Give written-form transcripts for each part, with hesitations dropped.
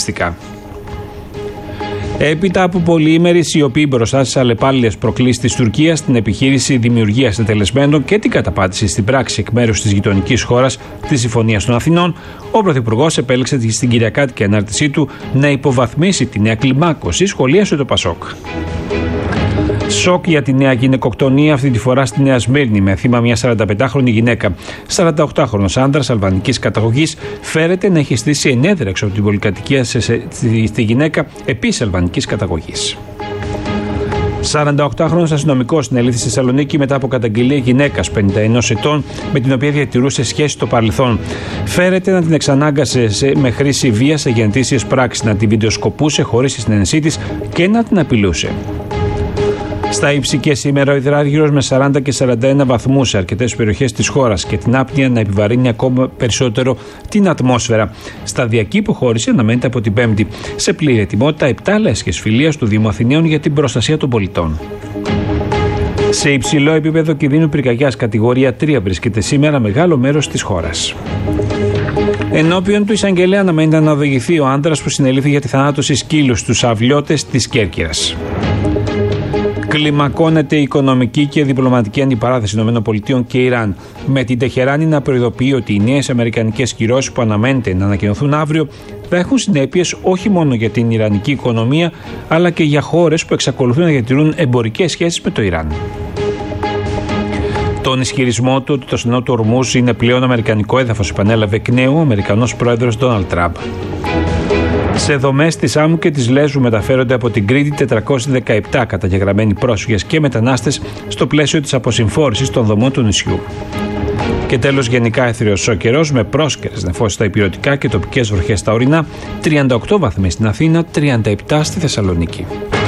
χαρακτηριστικά. Έπειτα από πολυήμερη σιωπή μπροστά στις αλλεπάλληλες προκλήσεις της Τουρκίας, την επιχείρηση δημιουργίας τετελεσμένων και την καταπάτηση στην πράξη εκ μέρους της γειτονικής χώρας της Συμφωνίας των Αθηνών, ο Πρωθυπουργός επέλεξε στην κυριακάτικη ανάρτησή του να υποβαθμίσει τη νέα κλιμάκωση, σχολίασε το Πασόκ. Σοκ για τη νέα γυναικοκτονία, αυτή τη φορά στη Νέα Σμύρνη, με θύμα μια 45χρονη γυναίκα. 48χρονος άνδρας αλβανικής καταγωγής φέρεται να έχει στήσει ενέδρα έξω από την πολυκατοικία στη γυναίκα επίσης αλβανικής καταγωγής. 48χρονος αστυνομικός συνελήφθη στη Θεσσαλονίκη μετά από καταγγελία γυναίκας 51 ετών με την οποία διατηρούσε σχέση στο παρελθόν. Φέρεται να την εξανάγκασε με χρήση βίας σε γεννητήσιες πράξεις, να την βιντεοσκοπούσε χωρίς τη συνένεσή της και να την απειλούσε. Στα ύψη και σήμερα ο υδράργυρος με 40 και 41 βαθμούς σε αρκετές περιοχές της χώρας και την άπνοια να επιβαρύνει ακόμα περισσότερο την ατμόσφαιρα. Σταδιακή υποχώρηση αναμένεται από την Πέμπτη. Σε πλήρη ετοιμότητα 7 λέσχες φιλίας του Δήμου Αθηναίων για την προστασία των πολιτών. Σε υψηλό επίπεδο κινδύνου πυρκαγιάς κατηγορία 3 βρίσκεται σήμερα μεγάλο μέρος της χώρας. Ενώπιον του εισαγγελέα αναμένεται να οδηγηθεί ο άντρας που συνελήφθη για τη θανάτωση σκύλου στους αυλιώτες της Κέρκυρας. Κλιμακώνεται η οικονομική και διπλωματική αντιπαράθεση ΗΠΑ και Ιράν, με την Τεχεράνη να προειδοποιεί ότι οι νέες αμερικανικές κυρώσεις που αναμένεται να ανακοινωθούν αύριο θα έχουν συνέπειες όχι μόνο για την ιρανική οικονομία, αλλά και για χώρες που εξακολουθούν να διατηρούν εμπορικές σχέσεις με το Ιράν. Τον ισχυρισμό του ότι το στενό του Ορμούζ είναι πλέον αμερικανικό έδαφος επανέλαβε εκ νέου ο Αμερικανός πρόεδρος Ντόναλντ Τραμπ. Σε δομές της Άμμου και της Λέσβου μεταφέρονται από την Κρήτη 417 καταγεγραμμένοι πρόσφυγες και μετανάστες στο πλαίσιο της αποσυμφόρησης των δομών του νησιού. Και τέλος, γενικά έθριος ο καιρός με πρόσκαιρες νεφώσεις στα ηπειρωτικά και τοπικές βροχές στα ορεινά, 38 βαθμοί στην Αθήνα, 37 στη Θεσσαλονίκη.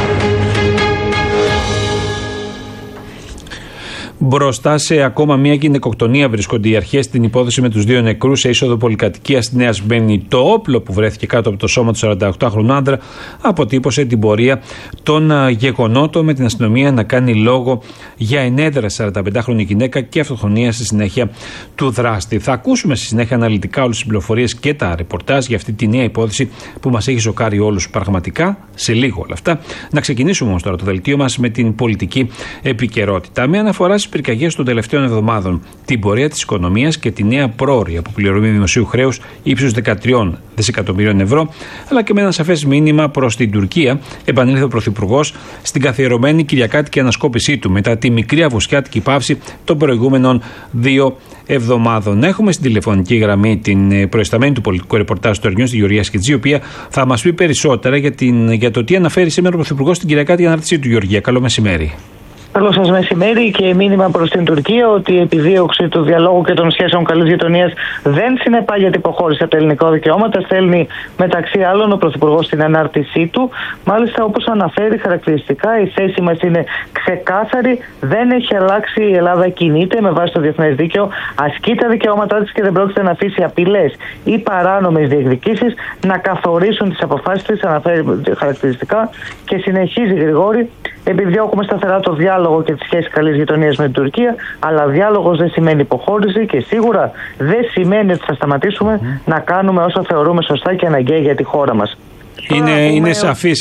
Μπροστά σε ακόμα μια γυναικοκτονία βρίσκονται οι αρχές στην υπόθεση με τους 2 νεκρούς σε είσοδο πολυκατοικία στη Νέα Σμύρνη. Το όπλο που βρέθηκε κάτω από το σώμα του 48χρονου άντρα αποτύπωσε την πορεία των γεγονότων, με την αστυνομία να κάνει λόγο για ενέδρα 45χρονη γυναίκα και αυτοκτονία στη συνέχεια του δράστη. Θα ακούσουμε στη συνέχεια αναλυτικά όλες τις πληροφορίες και τα ρεπορτάζ για αυτή τη νέα υπόθεση που μας έχει σοκάρει όλους πραγματικά. Σε λίγο όλα αυτά. Να ξεκινήσουμε όμως τώρα το δελτίο μας με την πολιτική επικαιρότητα. Με αναφορά στις πυρκαγιές των τελευταίων εβδομάδων, την πορεία της οικονομίας και τη νέα πρόορη αποπληρωμή δημοσίου χρέους ύψους 13 δισεκατομμυρίων ευρώ, αλλά και με ένα σαφές μήνυμα προς την Τουρκία, επανήλθε ο Πρωθυπουργός στην καθιερωμένη κυριακάτικη ανασκόπησή του μετά τη μικρή αυγουστιάτικη παύση των προηγούμενων 2 εβδομάδων. Έχουμε στην τηλεφωνική γραμμή την προϊσταμένη του πολιτικού ρεπορτάζ του Ερνιού, τη Γεωργία Σκιτζή, η οποία θα μας πει περισσότερα για το τι αναφέρει σήμερα ο Πρωθυπουργός στην κυριακάτικη ανάρτησή του. Γεωργία, καλό μεσημέρι. Καλό σας μεσημέρι και μήνυμα προς την Τουρκία ότι η επιδίωξη του διαλόγου και των σχέσεων καλής γειτονίας δεν συνεπάγεται υποχώρηση από τα ελληνικά δικαιώματα. Στέλνει μεταξύ άλλων ο Πρωθυπουργός στην ανάρτησή του. Μάλιστα, όπως αναφέρει χαρακτηριστικά, η θέση μας είναι ξεκάθαρη. Δεν έχει αλλάξει. Η Ελλάδα κινείται με βάση το διεθνές δίκαιο, ασκεί τα δικαιώματά της και δεν πρόκειται να αφήσει απειλές ή παράνομες διεκδικήσεις να καθορίσουν τις αποφάσεις της. Αναφέρει χαρακτηριστικά και συνεχίζει Γρηγόρη. Επιδιώκουμε σταθερά το διάλογο και τις σχέσεις καλής γειτονίας με την Τουρκία, αλλά διάλογος δεν σημαίνει υποχώρηση και σίγουρα δεν σημαίνει ότι θα σταματήσουμε να κάνουμε όσα θεωρούμε σωστά και αναγκαία για τη χώρα μας. Είναι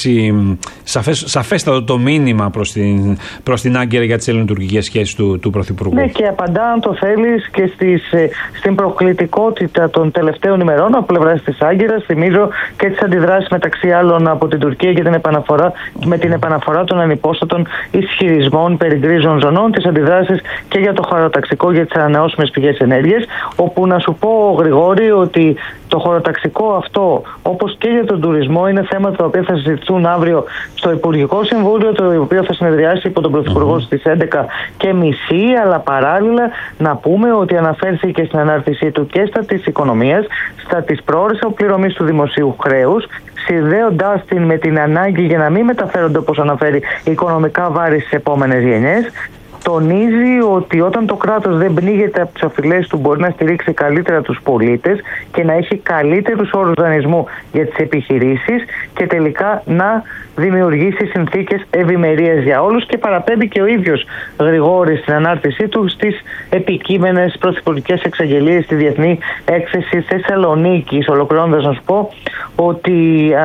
σαφέστατο το μήνυμα προς την Άγκυρα για τις ελληνοτουρκικές σχέσεις του Πρωθυπουργού. Ναι, και απαντά, αν το θέλεις, και στην προκλητικότητα των τελευταίων ημερών από πλευράς της Άγκυρας. Θυμίζω και τις αντιδράσεις μεταξύ άλλων από την Τουρκία για με την επαναφορά των ανυπόστατων ισχυρισμών περί γκρίζων ζωνών, τις αντιδράσεις και για το χωροταξικό για τις ανανεώσιμες πηγές ενέργειας. Όπου να σου πω, Γρηγόρη, ότι το χωροταξικό αυτό, όπως και για τον τουρισμό, είναι θέματα τα οποία θα συζητηθούν αύριο στο Υπουργικό Συμβούλιο, το οποίο θα συνεδριάσει υπό τον Πρωθυπουργό στις 11:30. Αλλά παράλληλα να πούμε ότι αναφέρθηκε στην ανάρτησή του και στα της οικονομίας, στα της πρόορης αποπληρωμής του δημοσίου χρέους, συνδέοντάς την με την ανάγκη για να μην μεταφέρονται, όπως αναφέρει, οικονομικά βάρη στις επόμενες γενιές. Τονίζει ότι όταν το κράτος δεν πνίγεται από τις οφειλές του, μπορεί να στηρίξει καλύτερα τους πολίτες και να έχει καλύτερους όρους δανεισμού για τις επιχειρήσεις και τελικά να δημιουργήσει συνθήκες ευημερίας για όλους. Και παραπέμπει και ο ίδιος Γρηγόρης στην ανάρτησή του στις επικείμενες πρωθυπουργικές εξαγγελίες στη Διεθνή Έκθεση Θεσσαλονίκης. Ολοκληρώνοντας, να σου πω ότι